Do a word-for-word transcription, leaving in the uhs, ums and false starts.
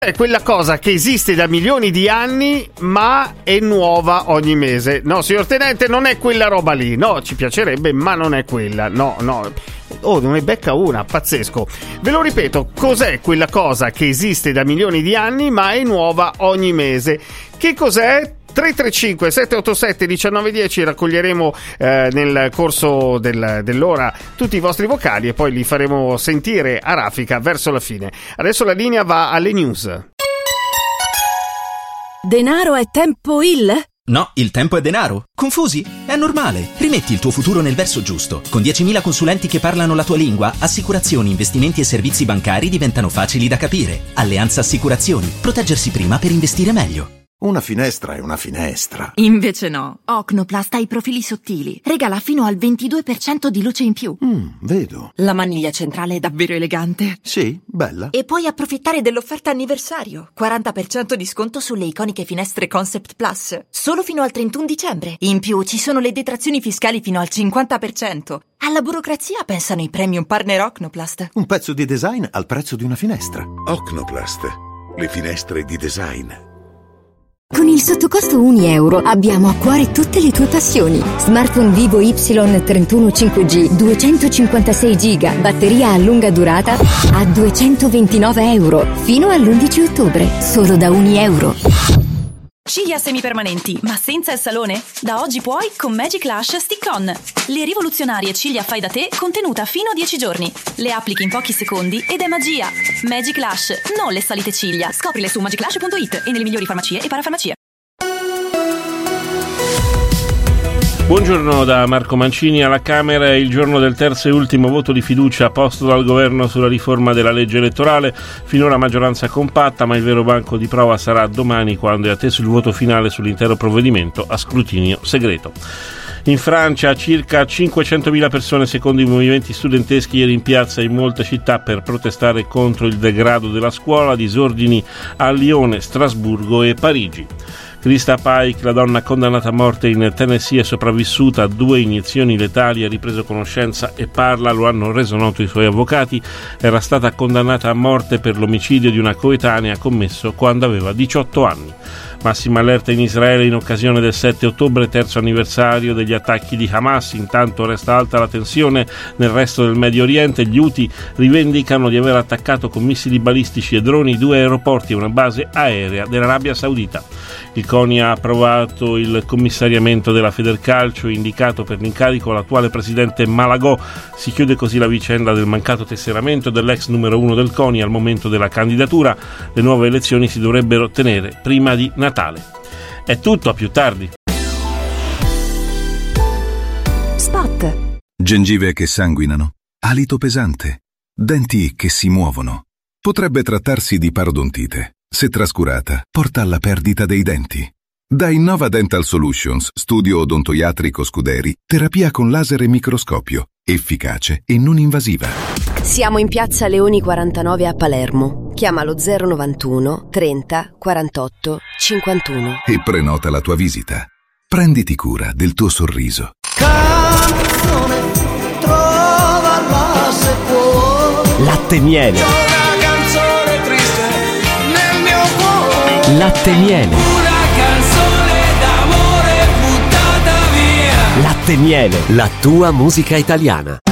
È quella cosa che esiste da milioni di anni ma è nuova ogni mese. No, signor Tenente, non è quella roba lì. No, ci piacerebbe, ma non è quella. No, no. Oh, non ne becca una, pazzesco. Ve lo ripeto, cos'è quella cosa che esiste da milioni di anni ma è nuova ogni mese? Che cos'è? tre tre cinque sette otto sette uno nove uno zero, raccoglieremo eh, nel corso del, dell'ora tutti i vostri vocali e poi li faremo sentire a raffica verso la fine. Adesso la linea va alle news. Denaro è tempo il? No, il tempo è denaro. Confusi? È normale. Rimetti il tuo futuro nel verso giusto. Con diecimila consulenti che parlano la tua lingua, assicurazioni, investimenti e servizi bancari diventano facili da capire. Alleanza Assicurazioni. Proteggersi prima per investire meglio. Una finestra è una finestra. Invece no. Ocnoplast ha i profili sottili. Regala fino al ventidue per cento di luce in più. Mm, vedo. La maniglia centrale è davvero elegante. Sì, bella. E puoi approfittare dell'offerta anniversario. quaranta per cento di sconto sulle iconiche finestre Concept Plus. Solo fino al trentuno dicembre. In più ci sono le detrazioni fiscali fino al cinquanta per cento. Alla burocrazia pensano i premium partner Ocnoplast. Un pezzo di design al prezzo di una finestra. Ocnoplast. Le finestre di design. Con il sottocosto un euro abbiamo a cuore tutte le tue passioni. Smartphone Vivo Y trentuno cinque G, duecentocinquantasei giga, batteria a lunga durata a duecentoventinove euro. Fino all'undici ottobre, solo da un euro. Ciglia semipermanenti, ma senza il salone? Da oggi puoi con Magic Lash Stick-On. Le rivoluzionarie ciglia fai da te contenuta fino a dieci giorni. Le applichi in pochi secondi ed è magia. Magic Lash, non le salite ciglia. Scoprile su magic lash punto it e nelle migliori farmacie e parafarmacie. Buongiorno da Marco Mancini. Alla Camera è il giorno del terzo e ultimo voto di fiducia posto dal governo sulla riforma della legge elettorale. Finora maggioranza compatta, ma il vero banco di prova sarà domani, quando è atteso il voto finale sull'intero provvedimento a scrutinio segreto. In Francia circa cinquecentomila persone, secondo i movimenti studenteschi, ieri in piazza in molte città per protestare contro il degrado della scuola, disordini a Lione, Strasburgo e Parigi. Krista Pike, la donna condannata a morte in Tennessee, è sopravvissuta a due iniezioni letali, ha ripreso conoscenza e parla, lo hanno reso noto i suoi avvocati. Era stata condannata a morte per l'omicidio di una coetanea commesso quando aveva diciotto anni. Massima allerta in Israele in occasione del sette ottobre, terzo anniversario degli attacchi di Hamas. Intanto resta alta la tensione nel resto del Medio Oriente. Gli Houthi rivendicano di aver attaccato con missili balistici e droni due aeroporti e una base aerea dell'Arabia Saudita. Il CONI ha approvato il commissariamento della Federcalcio, indicato per l'incarico l'attuale presidente Malagò. Si chiude così la vicenda del mancato tesseramento dell'ex numero uno del CONI al momento della candidatura. Le nuove elezioni si dovrebbero tenere prima di Natale. È tutto, a più tardi. Spot. Gengive che sanguinano, alito pesante, denti che si muovono. Potrebbe trattarsi di parodontite. Se trascurata, porta alla perdita dei denti. Da Innova Dental Solutions, studio odontoiatrico Scuderi, terapia con laser e microscopio, efficace e non invasiva. Siamo in piazza Leoni quarantanove a Palermo. Chiama lo zero novantuno trenta quarantotto cinquantuno e prenota la tua visita. Prenditi cura del tuo sorriso. Canzone, trovarla se può. Latte miele. Una canzone triste nel mio cuore. Latte miele. Una canzone d'amore buttata via. Latte miele, la tua musica italiana.